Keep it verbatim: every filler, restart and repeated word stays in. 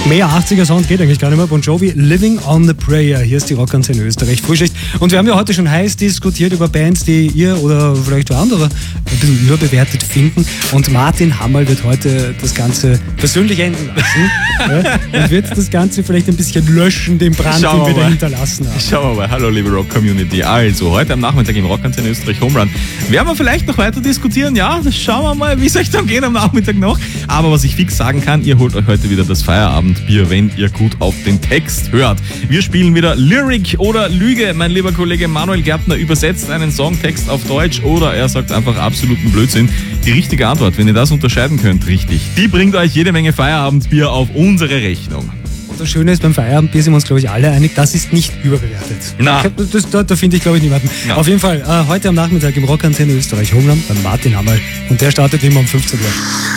Mehr achtziger-Sound geht eigentlich gar nicht mehr. Bon Jovi, Living on the Prayer. Hier ist die Rockantenne Österreich Frühschicht. Und wir haben ja heute schon heiß diskutiert über Bands, die ihr oder vielleicht auch andere ein bisschen überbewertet finden. Und Martin Hammerl wird heute das Ganze persönlich enden lassen. Ja, und wird das Ganze vielleicht ein bisschen löschen, den Brand, den wir da hinterlassen haben. Schauen wir mal. Hallo, liebe Rock-Community. Also, heute am Nachmittag im Rockantenne Österreich Home Run werden wir vielleicht noch weiter diskutieren. Ja, das schauen wir mal, wie es euch dann geht am Nachmittag noch. Aber was ich fix sagen kann, ihr holt euch heute wieder das Feierabendbier, wenn ihr gut auf den Text hört. Wir spielen wieder Lyric oder Lüge. Mein lieber Kollege Manuel Gärtner übersetzt einen Songtext auf Deutsch oder er sagt einfach absoluten Blödsinn. Die richtige Antwort, wenn ihr das unterscheiden könnt, richtig, die bringt euch jede Menge Feierabendbier auf unsere Rechnung. Und das Schöne ist, beim Feierabendbier sind wir uns, glaube ich, alle einig, das ist nicht überbewertet. Na. Das, das, da da finde ich, glaube ich, niemanden. Ja. Auf jeden Fall, äh, heute am Nachmittag im Rockantenne Österreich Home Run bei Martin Hammerl. Und der startet immer um fünfzehn Uhr.